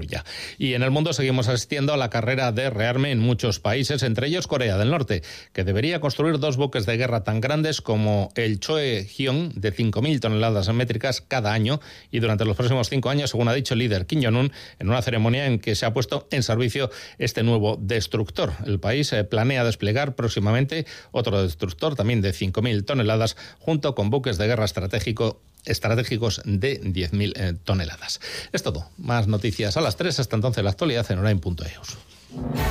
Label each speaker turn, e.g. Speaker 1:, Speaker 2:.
Speaker 1: ya. Y en el mundo seguimos asistiendo a la carrera de rearme en muchos países, entre ellos Corea del Norte, que debería construir 2 buques de guerra tan grandes como el Choe-hyun, de 5.000 toneladas métricas cada año, y durante los próximos 5 años, según ha dicho el líder Kim Jong-un, en una ceremonia en que se ha puesto en servicio este nuevo destructor. El país planea desplegar próximamente otro destructor, también de 5.000 toneladas, junto con buques de guerra estratégicos de 10.000 toneladas. Es todo. Más noticias a las 3. Hasta entonces, la actualidad en Orain.eus.